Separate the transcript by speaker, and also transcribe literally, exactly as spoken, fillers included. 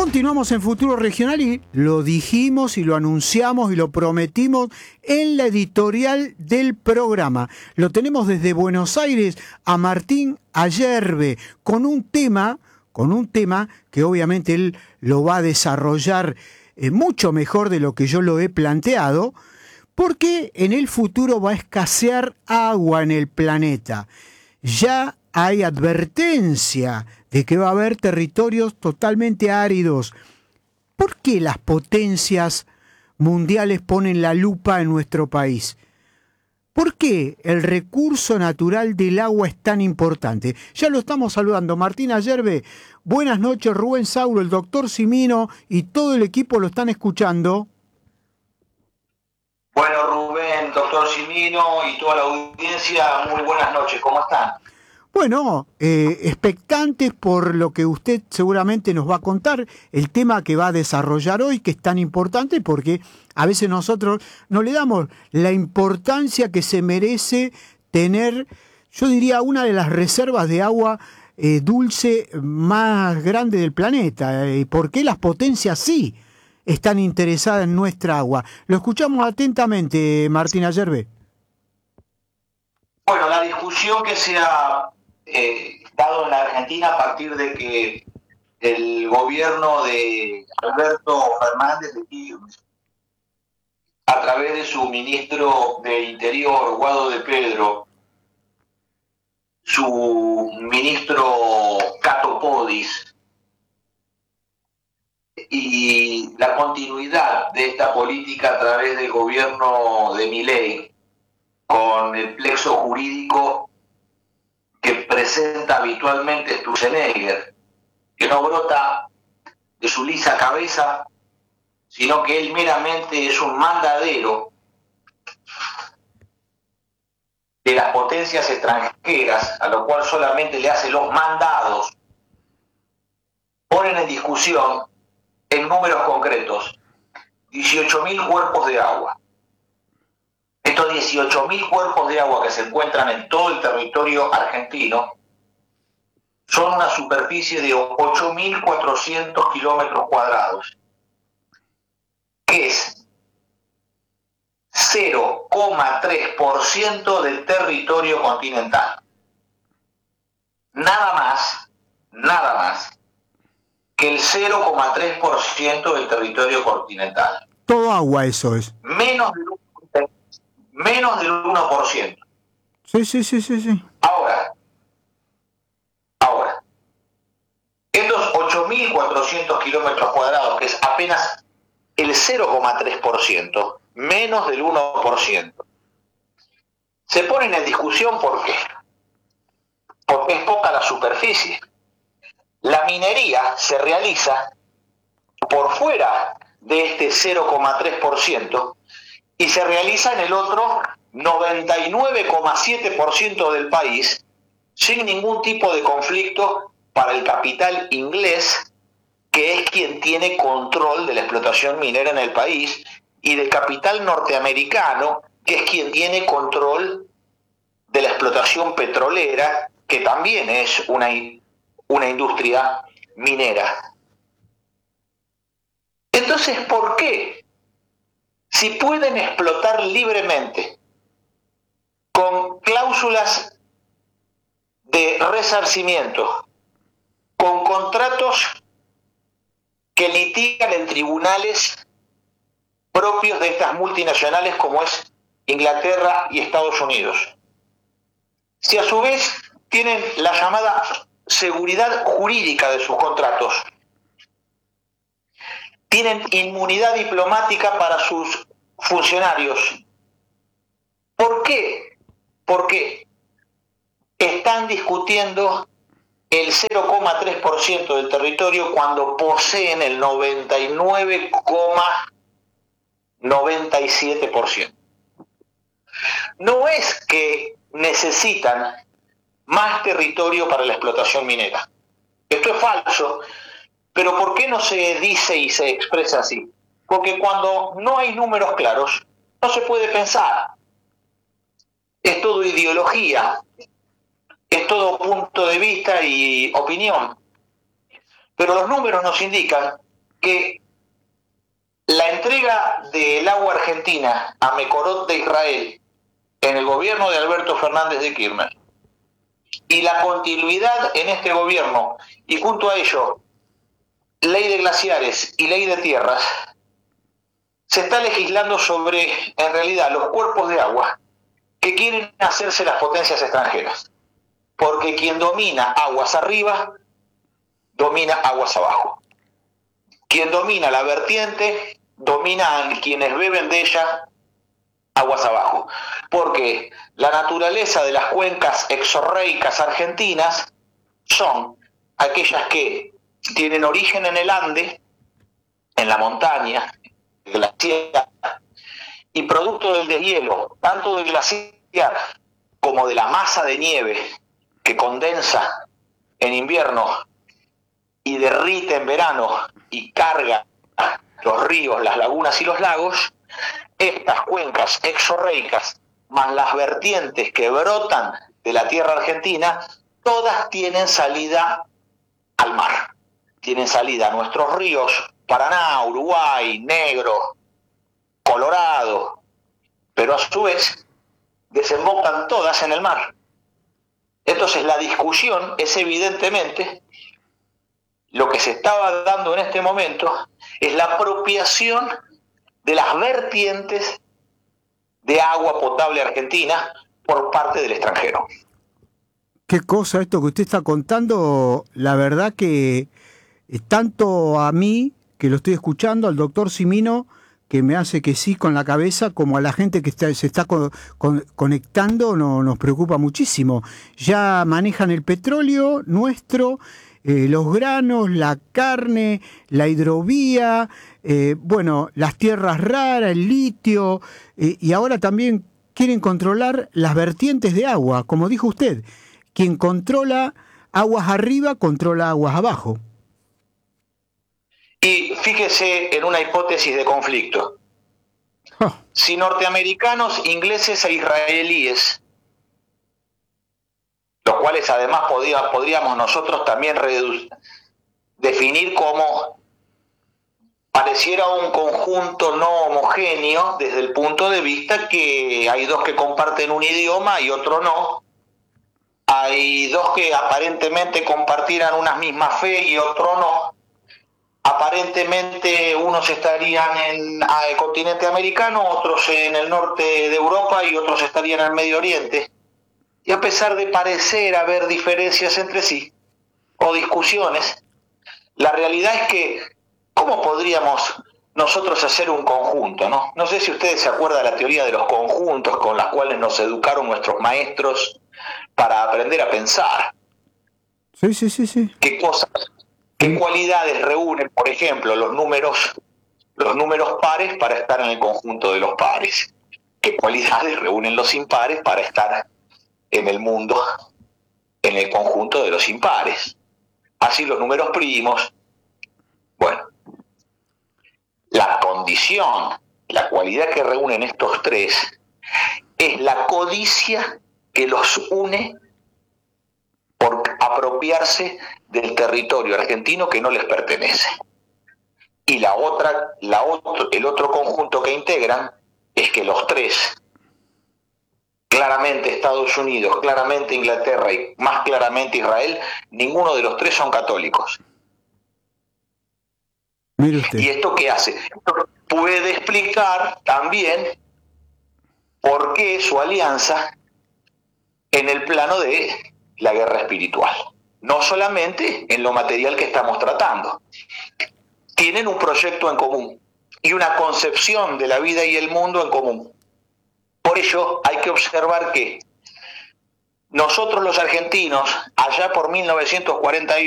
Speaker 1: Continuamos en Futuro Regional y lo dijimos y lo anunciamos y lo prometimos en la editorial del programa. Lo tenemos desde Buenos Aires a Martín Ayerbe con un tema, con un tema que obviamente él lo va a desarrollar eh, mucho mejor de lo que yo lo he planteado, porque en el futuro va a escasear agua en el planeta. Ya hay advertencia de que va a haber territorios totalmente áridos. ¿Por qué las potencias mundiales ponen la lupa en nuestro país? ¿Por qué el recurso natural del agua es tan importante? Ya lo estamos saludando. Martín Ayerbe, buenas noches. Rubén Sauro, el doctor Cimino y todo el equipo lo están escuchando.
Speaker 2: Bueno, Rubén, doctor Cimino y toda la audiencia, muy buenas noches. ¿Cómo están?
Speaker 1: Bueno, eh, expectantes por lo que usted seguramente nos va a contar, el tema que va a desarrollar hoy, que es tan importante porque a veces nosotros no le damos la importancia que se merece tener, yo diría, una de las reservas de agua eh, dulce más grande del planeta. ¿Y eh, por qué las potencias sí están interesadas en nuestra agua? Lo escuchamos atentamente, Martín Ayerbe.
Speaker 2: Bueno, la discusión que se ha eh, dado en la Argentina a partir de que el gobierno de Alberto Fernández de Kirchner, a través de su ministro de Interior, Guado de Pedro, su ministro Cato Podis, y la continuidad de esta política a través del gobierno de Milei, con el plexo jurídico que presenta habitualmente Sturzenegger, que no brota de su lisa cabeza, sino que él meramente es un mandadero de las potencias extranjeras, a lo cual solamente le hace los mandados, ponen en discusión, en números concretos, dieciocho mil cuerpos de agua. Estos dieciocho mil cuerpos de agua que se encuentran en todo el territorio argentino son una superficie de ocho mil cuatrocientos kilómetros cuadrados, que es cero coma tres por ciento del territorio continental. Nada más, nada más que el cero coma tres por ciento del territorio continental.
Speaker 1: Todo agua eso es.
Speaker 2: Menos del Menos del uno por ciento.
Speaker 1: Sí, sí, sí, sí, sí.
Speaker 2: Ahora, ahora, estos ocho mil cuatrocientos kilómetros cuadrados, que es apenas el cero coma tres por ciento, menos del uno por ciento, se ponen en discusión ¿por qué? Porque es poca la superficie. La minería se realiza por fuera de este cero coma tres por ciento y se realiza en el otro noventa y nueve coma siete por ciento del país sin ningún tipo de conflicto para el capital inglés, que es quien tiene control de la explotación minera en el país, y del capital norteamericano, que es quien tiene control de la explotación petrolera, que también es una, una industria minera. Entonces, ¿por qué? Si pueden explotar libremente, con cláusulas de resarcimiento, con contratos que litigan en tribunales propios de estas multinacionales como es Inglaterra y Estados Unidos, si a su vez tienen la llamada seguridad jurídica de sus contratos, tienen inmunidad diplomática para sus funcionarios. ¿Por qué? Porque están discutiendo el cero coma tres por ciento del territorio cuando poseen el noventa y nueve coma noventa y siete por ciento. No es que necesitan más territorio para la explotación minera. Esto es falso. Pero ¿por qué no se dice y se expresa así? Porque cuando no hay números claros, no se puede pensar. Es todo ideología, es todo punto de vista y opinión. Pero los números nos indican que la entrega del agua argentina a Mekorot de Israel en el gobierno de Alberto Fernández de Kirchner y la continuidad en este gobierno, y junto a ello ley de glaciares y ley de tierras, se está legislando sobre, en realidad, los cuerpos de agua que quieren hacerse las potencias extranjeras. Porque quien domina aguas arriba, domina aguas abajo. Quien domina la vertiente, domina a quienes beben de ella aguas abajo. Porque la naturaleza de las cuencas exorreicas argentinas son aquellas que tienen origen en el Ande, en la montaña, glaciar, y producto del deshielo, tanto del glaciar como de la masa de nieve que condensa en invierno y derrite en verano y carga los ríos, las lagunas y los lagos, estas cuencas exorreicas, más las vertientes que brotan de la tierra argentina, todas tienen salida al mar. Tienen salida a nuestros ríos, Paraná, Uruguay, Negro, Colorado, pero a su vez desembocan todas en el mar. Entonces la discusión es evidentemente, lo que se estaba dando en este momento, es la apropiación de las vertientes de agua potable argentina por parte del extranjero.
Speaker 1: Qué cosa esto que usted está contando, la verdad que tanto a mí, que lo estoy escuchando, al doctor Cimino, que me hace que sí con la cabeza, como a la gente que está, se está con, con, conectando, no, nos preocupa muchísimo. Ya manejan el petróleo nuestro, eh, los granos, la carne, la hidrovía, eh, bueno, las tierras raras, el litio, eh, y ahora también quieren controlar las vertientes de agua, como dijo usted. Quien controla aguas arriba, controla aguas abajo.
Speaker 2: Y fíjese en una hipótesis de conflicto. Oh. Si norteamericanos, ingleses e israelíes, los cuales además podía, podríamos nosotros también definir como pareciera un conjunto no homogéneo desde el punto de vista que hay dos que comparten un idioma y otro no, hay dos que aparentemente compartieran una misma fe y otro no, aparentemente unos estarían en el continente americano, otros en el norte de Europa y otros estarían en el Medio Oriente. Y a pesar de parecer haber diferencias entre sí, o discusiones, la realidad es que, ¿cómo podríamos nosotros hacer un conjunto? ¿no? No sé si ustedes se acuerdan de la teoría de los conjuntos con las cuales nos educaron nuestros maestros para aprender a pensar.
Speaker 1: Sí, sí, sí, sí.
Speaker 2: ¿Qué cosas? ¿Qué cualidades reúnen, por ejemplo, los números, los números pares para estar en el conjunto de los pares? ¿Qué cualidades reúnen los impares para estar en el mundo, en el conjunto de los impares? Así los números primos. Bueno, la condición, la cualidad que reúnen estos tres es la codicia que los une por apropiarse del territorio argentino que no les pertenece. Y la otra, la otro, el otro conjunto que integran es que los tres, claramente Estados Unidos, claramente Inglaterra y más claramente Israel, ninguno de los tres son católicos.
Speaker 1: Mire usted.
Speaker 2: ¿Y esto qué hace? Esto puede explicar también por qué su alianza en el plano de la guerra espiritual. No solamente en lo material que estamos tratando. Tienen un proyecto en común y una concepción de la vida y el mundo en común. Por ello hay que observar que nosotros los argentinos, allá por mil novecientos cuarenta y uno,